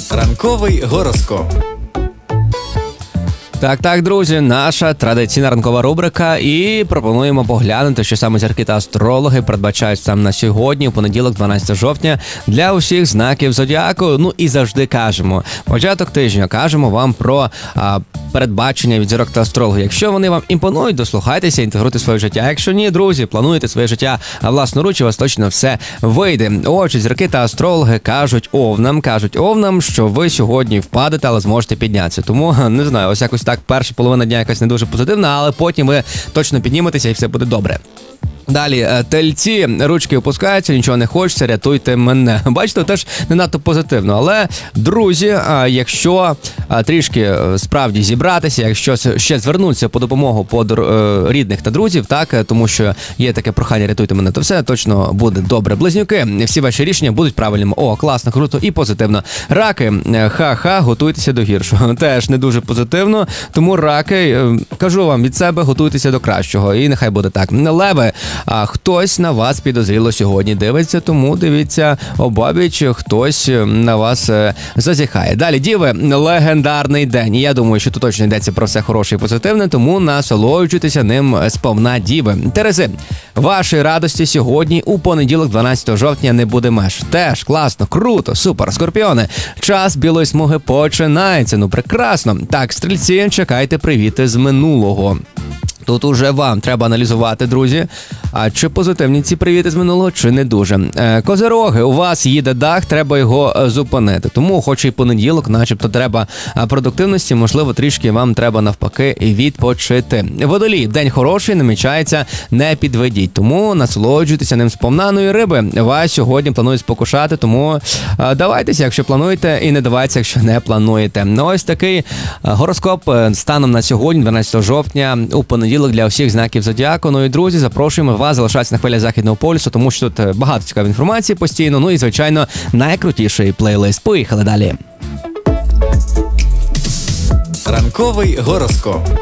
Ранковий гороскоп. Так, друзі, наша традиційна ранкова рубрика, і пропонуємо поглянути, що саме зірки та астрологи передбачають саме на сьогодні, у понеділок, 12 жовтня, для усіх знаків зодіаку. Ну і завжди кажемо, початок тижня кажемо вам про передбачення від зірок та астрологів. Якщо вони вам імпонують, дослухайтеся, інтегруйте своє життя. Якщо ні, друзі, плануєте своє життя власноруч, у вас точно все вийде. Отже, зірки та астрологи кажуть овнам, що ви сьогодні впадете, але зможете піднятися. Тому, не знаю, ось якось так, перша половина дня якась не дуже позитивна, але потім ви точно підніметеся і все буде добре. Далі, тельці, ручки опускаються, нічого не хочеться, рятуйте мене. Бачите, теж не надто позитивно. Але, друзі, якщо трішки справді зібратися, якщо ще звернутися по допомогу рідних та друзів, так, тому що є таке прохання рятуйте мене, то все точно буде добре. Близнюки, всі ваші рішення будуть правильними. О, класно, круто і позитивно. Раки, готуйтеся до гіршого. Теж не дуже позитивно, тому раки, кажу вам від себе, готуйтеся до кращого. І нехай буде так. Леви, хтось на вас підозріло сьогодні дивиться, тому дивіться обабіч, хтось на вас зазіхає. Далі, діви, легендарний день. Я думаю, що тут точно йдеться про все хороше і позитивне, тому насолоджуйтеся ним сповна, діви. Терези, вашої радості сьогодні у понеділок, 12 жовтня, не буде меж. Теж класно, круто, супер. Скорпіони, час білої смуги починається. Ну, прекрасно. Так, стрільці, чекайте привіти з минулого. Тут уже вам треба аналізувати, друзі, чи позитивні ці привіти з минулого, чи не дуже. Козироги, у вас їде дах, треба його зупинити. Тому, хоч і понеділок, начебто треба продуктивності, можливо, трішки вам треба навпаки відпочити. Водолій, день хороший, намічається, не підведіть. Тому насолоджуйтеся ним сповна. Ну і риби, вас сьогодні планують спокушати, тому давайтеся, якщо плануєте, і не давайтеся, якщо не плануєте. Ну, ось такий гороскоп станом на сьогодні, 12 жовтня, у понеділок, для всіх знаків зодіаку. Ну і, друзі, запрошуємо вас залишатися на хвилі Західного полюсу, тому що тут багато цікавої інформації постійно, ну і, звичайно, найкрутіший плейлист. Поїхали далі. Ранковий гороскоп.